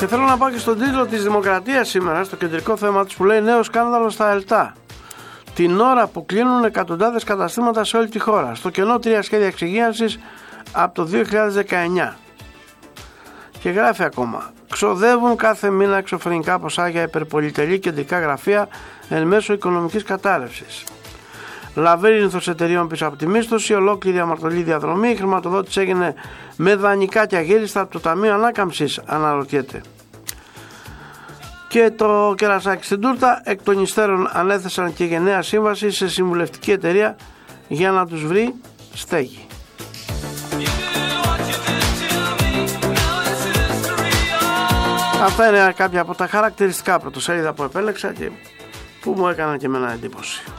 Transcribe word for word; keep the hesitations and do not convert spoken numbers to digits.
Και θέλω να πάω και στον τίτλο της Δημοκρατίας σήμερα, στο κεντρικό θέμα της, που λέει νέο σκάνδαλο στα ΕΛΤΑ. Την ώρα που κλείνουν εκατοντάδες καταστήματα σε όλη τη χώρα. Στο κενό τρία σχέδια εξυγίανσης από το δύο χιλιάδες δεκαεννιά. Και γράφει ακόμα. Ξοδεύουν κάθε μήνα εξωφρενικά ποσά για υπερπολιτελή κεντρικά γραφεία εν μέσω οικονομικής κατάρρευσης. Λαβύρινθος εταιρείων πίσω από τη μίσθωση, ολόκληρη αμαρτωλή διαδρομή. Η χρηματοδότηση έγινε με δανεικά και αγύριστα από το Ταμείο Ανάκαμψης, αναρωτιέται. Και το κερασάκι στην τούρτα, εκ των υστέρων ανέθεσαν και γενναία σύμβαση σε συμβουλευτική εταιρεία για να τους βρει στέγη. Αυτά είναι κάποια από τα χαρακτηριστικά πρωτοσέλιδα που επέλεξα και που μου έκαναν και εμένα εντύπωση.